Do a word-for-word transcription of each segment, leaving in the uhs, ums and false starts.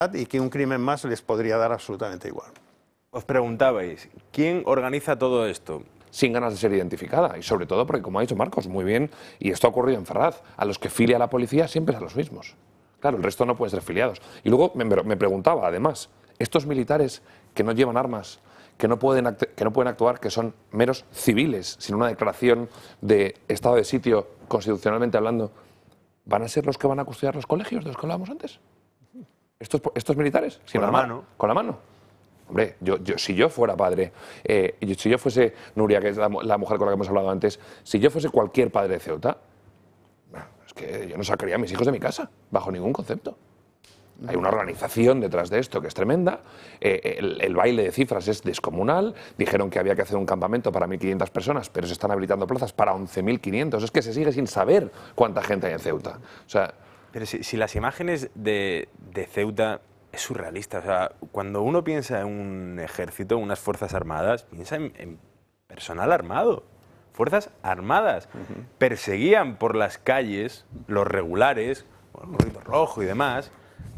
y que un crimen más les podría dar absolutamente igual. Os preguntabais, ¿quién organiza todo esto? Sin ganas de ser identificada y sobre todo porque, como ha dicho Marcos, muy bien, y esto ha ocurrido en Ferraz, a los que filia la policía siempre es a los mismos. Claro, el resto no pueden ser filiados. Y luego me, me preguntaba, además, estos militares que no llevan armas, que no, pueden que no pueden actuar, que son meros civiles, sin una declaración de estado de sitio constitucionalmente hablando, ¿van a ser los que van a custodiar los colegios de los que hablábamos antes? ¿Estos, estos militares? Con la mano. Con la mano. Hombre, yo, yo, si yo fuera padre, eh, si yo fuese Nuria, que es la, la mujer con la que hemos hablado antes, si yo fuese cualquier padre de Ceuta, bueno, es que yo no sacaría a mis hijos de mi casa, bajo ningún concepto. Hay una organización detrás de esto que es tremenda, eh, el, el baile de cifras es descomunal, dijeron que había que hacer un campamento para mil quinientas personas, pero se están habilitando plazas para once mil quinientos, es que se sigue sin saber cuánta gente hay en Ceuta. O sea, pero si, si las imágenes de, de Ceuta es surrealista, o sea, cuando uno piensa en un ejército, unas fuerzas armadas, piensa en, en personal armado, fuerzas armadas, uh-huh. Perseguían por las calles los regulares, el gorrito rojo y demás,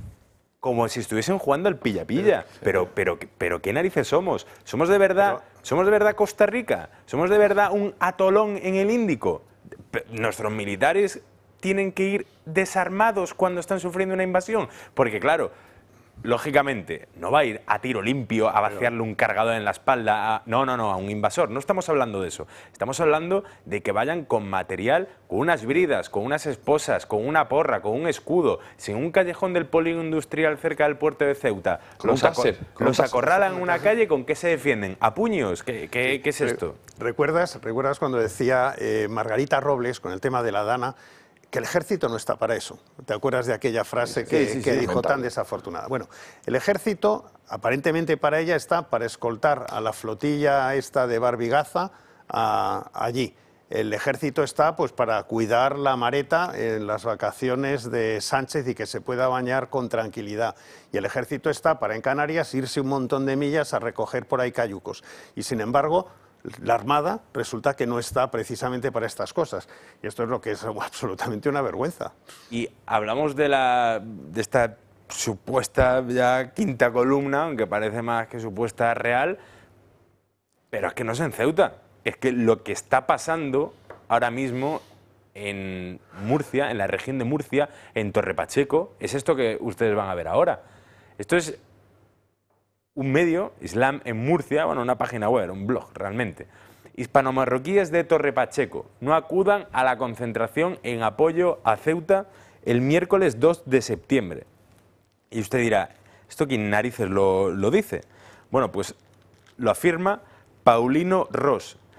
como si estuviesen jugando al pilla-pilla. Pero, pero, pero, ¿qué narices somos? ¿Somos de verdad, somos de verdad Costa Rica? ¿Somos de verdad un atolón en el Índico? Nuestros militares tienen que ir desarmados cuando están sufriendo una invasión. Porque, claro, lógicamente, no va a ir a tiro limpio a vaciarle un cargador en la espalda. A, no, no, no, a un invasor. No estamos hablando de eso. Estamos hablando de que vayan con material, con unas bridas, con unas esposas, con una porra, con un escudo, sin un callejón del polígono industrial cerca del puerto de Ceuta. Con los, un taser, aco con los un taser. acorralan en una calle, ¿con qué se defienden? ¿A puños? ¿Qué, qué, qué es esto? ¿Recuerdas, ¿Recuerdas cuando decía eh, Margarita Robles con el tema de la Dana? Que el ejército no está para eso. ¿Te acuerdas de aquella frase que, sí, sí, sí, que dijo tan desafortunada? Bueno, el ejército, aparentemente para ella, está para escoltar a la flotilla esta de Barbigaza a, allí. El ejército está pues para cuidar la mareta en las vacaciones de Sánchez y que se pueda bañar con tranquilidad. Y el ejército está para en Canarias irse un montón de millas a recoger por ahí cayucos. Y sin embargo, la Armada resulta que no está precisamente para estas cosas. Y esto es lo que es absolutamente una vergüenza. Y hablamos de, la, de esta supuesta ya quinta columna, aunque parece más que supuesta real, pero es que no es en Ceuta. Es que lo que está pasando ahora mismo en Murcia, en la región de Murcia, en Torre Pacheco, es esto que ustedes van a ver ahora. Esto es un medio, Islam en Murcia, bueno, una página web, un blog realmente. Hispano-marroquíes de Torre Pacheco no acudan a la concentración en apoyo a Ceuta el miércoles dos de septiembre. Y usted dirá, ¿esto quién narices lo, lo dice? Bueno, pues lo afirma Paulino Ros,